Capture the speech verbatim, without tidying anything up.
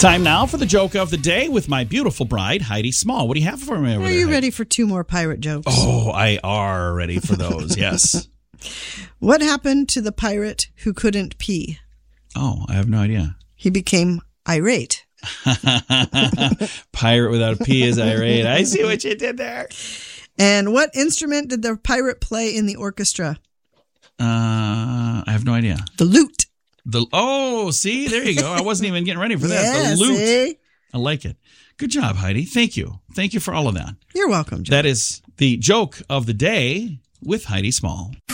Time now for the joke of the day with my beautiful bride, Heidi Small. What do you have for me over Are there, you Heidi? ready for two more pirate jokes? Oh, I are ready for those, yes. What happened to the pirate who couldn't pee? Oh, I have no idea. He became irate. Pirate without a P is irate. I see what you did there. And what instrument did the pirate play in the orchestra? Uh, I have no idea. The lute. The Oh, see? There you go. I wasn't even getting ready for that. Yeah, The lute. see? I like it. Good job, Heidi. Thank you. Thank you for all of that. You're welcome, Joe. That is the joke of the day with Heidi Small.